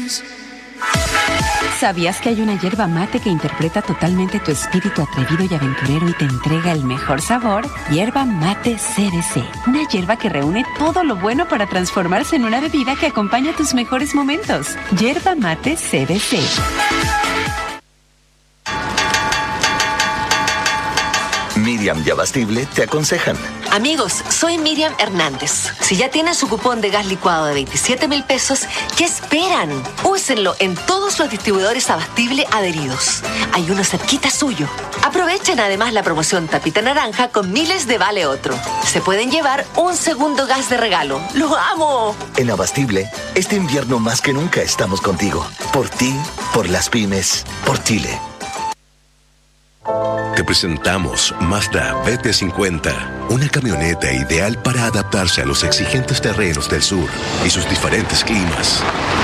¿Sabías que hay una yerba mate que interpreta totalmente tu espíritu atrevido y aventurero y te entrega el mejor sabor? Yerba Mate CBC. Una yerba que reúne todo lo bueno para transformarse en una bebida que acompaña tus mejores momentos. Yerba Mate CBC. Miriam y Abastible te aconsejan. Amigos, soy Miriam Hernández. Si ya tienen su cupón de gas licuado de 27,000 pesos, ¿qué esperan? Úsenlo en todos los distribuidores Abastible adheridos. Hay uno cerquita suyo. Aprovechen además la promoción Tapita Naranja con miles de vale otro. Se pueden llevar un segundo gas de regalo. ¡Lo amo! En Abastible, este invierno más que nunca estamos contigo. Por ti, por las pymes, por Chile. Te presentamos Mazda BT50, una camioneta ideal para adaptarse a los exigentes terrenos del sur y sus diferentes climas.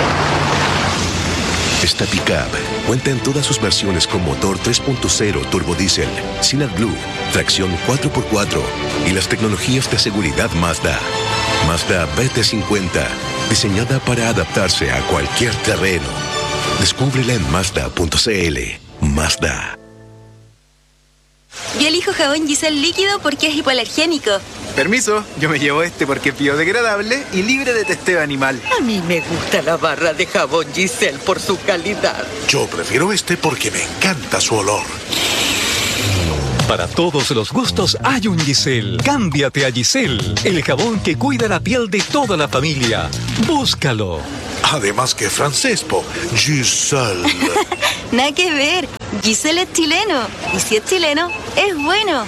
Esta pickup cuenta en todas sus versiones con motor 3.0 turbodiesel, sin AdBlue, tracción 4x4 y las tecnologías de seguridad Mazda. Mazda BT50, diseñada para adaptarse a cualquier terreno. Descúbrela en Mazda.cl. Mazda. Yo elijo jabón Giselle líquido porque es hipoalergénico. Permiso, yo me llevo este porque es biodegradable y libre de testeo animal. A mí me gusta la barra de jabón Giselle por su calidad. Yo prefiero este porque me encanta su olor. Para todos los gustos hay un Giselle. Cámbiate a Giselle, el jabón que cuida la piel de toda la familia. Búscalo. Además que francés, Giselle. Nada que ver. Giselle es chileno. Y si es chileno, es bueno.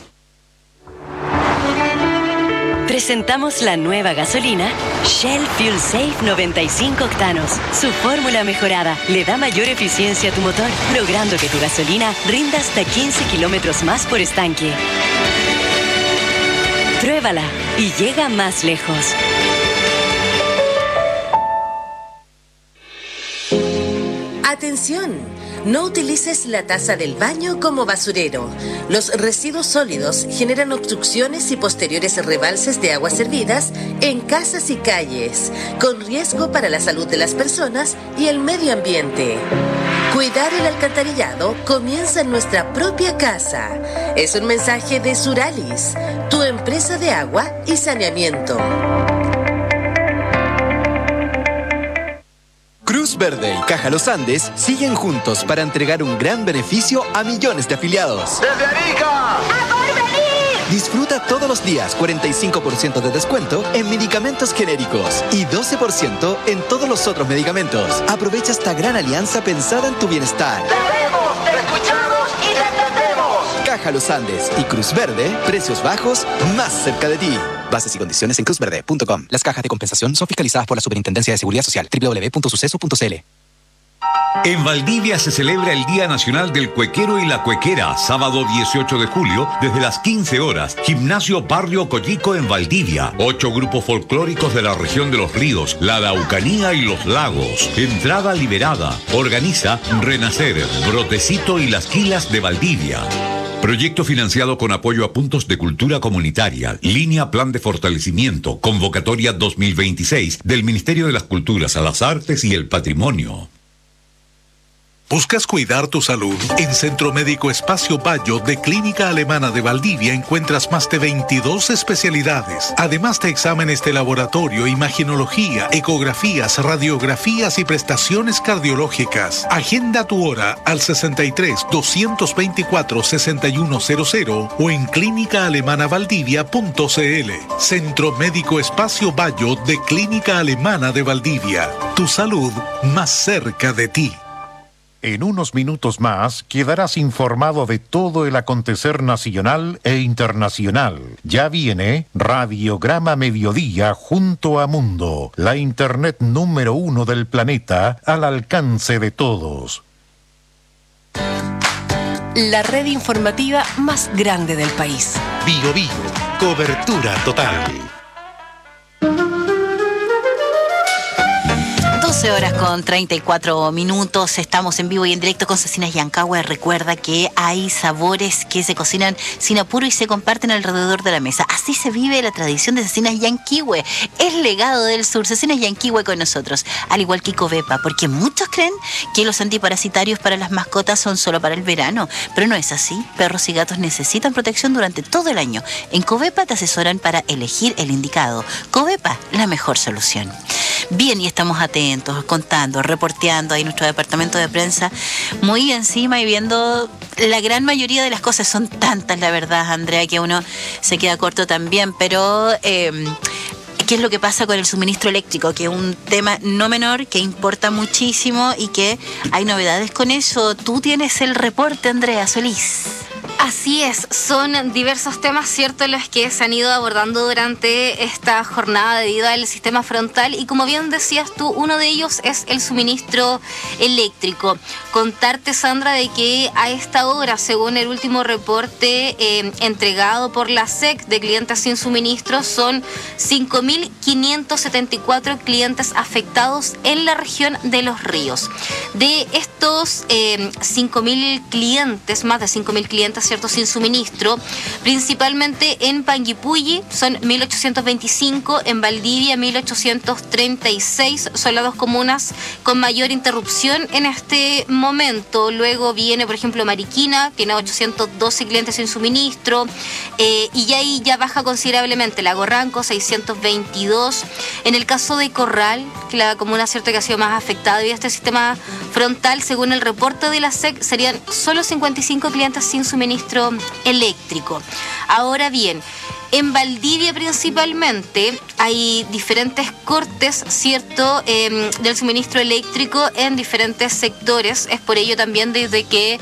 Presentamos la nueva gasolina Shell Fuel Safe 95 octanos. Su fórmula mejorada le da mayor eficiencia a tu motor, logrando que tu gasolina rinda hasta 15 kilómetros más por estanque. Pruébala y llega más lejos. ¡Atención! No utilices la taza del baño como basurero. Los residuos sólidos generan obstrucciones y posteriores rebalses de aguas servidas en casas y calles, con riesgo para la salud de las personas y el medio ambiente. Cuidar el alcantarillado comienza en nuestra propia casa. Es un mensaje de Suralis, tu empresa de agua y saneamiento. Cruz Verde y Caja Los Andes siguen juntos para entregar un gran beneficio a millones de afiliados. ¡Desde Arica! ¡A Porvenir! Disfruta todos los días 45% de descuento en medicamentos genéricos y 12% en todos los otros medicamentos. Aprovecha esta gran alianza pensada en tu bienestar. ¡Te vemos, te escuchamos y te entendemos! Caja Los Andes y Cruz Verde, precios bajos más cerca de ti. Bases y condiciones en cruzverde.com. Las cajas de compensación son fiscalizadas por la Superintendencia de Seguridad Social. www.suceso.cl. En Valdivia se celebra el Día Nacional del Cuequero y la Cuequera, sábado 18 de julio, desde las 15 horas. Gimnasio Barrio Coyico en Valdivia. 8 grupos folclóricos de la región de los ríos, la Araucanía y los lagos. Entrada liberada. Organiza Renacer, Brotecito y las Quilas de Valdivia. Proyecto financiado con apoyo a puntos de cultura comunitaria, línea Plan de Fortalecimiento, convocatoria 2026 del Ministerio de las Culturas, a las Artes y el Patrimonio. ¿Buscas cuidar tu salud? En Centro Médico Espacio Bayo de Clínica Alemana de Valdivia encuentras más de 22 especialidades, además de exámenes de laboratorio, imaginología, ecografías, radiografías y prestaciones cardiológicas. Agenda tu hora al 63-224-6100 o en clínicaalemanaValdivia.cl. Centro Médico Espacio Bayo de Clínica Alemana de Valdivia. Tu salud más cerca de ti. En unos minutos más quedarás informado de todo el acontecer nacional e internacional. Ya viene Radiograma Mediodía junto a Mundo, la internet número 1 del planeta al alcance de todos. La red informativa más grande del país. Bio Bio, cobertura total. 12 horas con 34 minutos. Estamos en vivo y en directo con Cecinas Yancahue. Recuerda que hay sabores que se cocinan sin apuro y se comparten alrededor de la mesa. Así se vive la tradición de Cecinas Yancahue. Es legado del sur. Cecinas Yancahue con nosotros, al igual que Covepa, porque muchos creen que los antiparasitarios para las mascotas son solo para el verano, pero no es así. Perros y gatos necesitan protección durante todo el año. En Covepa te asesoran para elegir el indicado. Covepa, la mejor solución. Bien, y estamos atentos, contando, reporteando ahí nuestro departamento de prensa, muy encima y viendo la gran mayoría de las cosas. Son tantas, la verdad, Andrea, que uno se queda corto también, pero ¿qué es lo que pasa con el suministro eléctrico? Que es un tema no menor, que importa muchísimo y que hay novedades con eso. Tú tienes el reporte, Andrea Solís. Así es, son diversos temas, ¿cierto?, los que se han ido abordando durante esta jornada debido al sistema frontal y como bien decías tú, uno de ellos es el suministro eléctrico. Contarte, Sandra, de que a esta hora, según el último reporte entregado por la SEC de clientes sin suministro, son 5.574 clientes afectados en la región de Los Ríos. De estos 5.000 clientes, más de 5.000 clientes, ¿cierto?, sin suministro, principalmente en Panguipulli son 1.825, en Valdivia 1.836, son las dos comunas con mayor interrupción en este momento. Luego viene, por ejemplo, Mariquina, tiene 812 clientes sin suministro, y ahí ya baja considerablemente. Lago Ranco, 622. En el caso de Corral, que la comuna, cierto, que ha sido más afectada debido a este sistema frontal, según el reporte de la SEC, serían solo 55 clientes sin suministro eléctrico. Ahora bien, en Valdivia principalmente hay diferentes cortes, ¿cierto?, del suministro eléctrico en diferentes sectores. Es por ello también desde que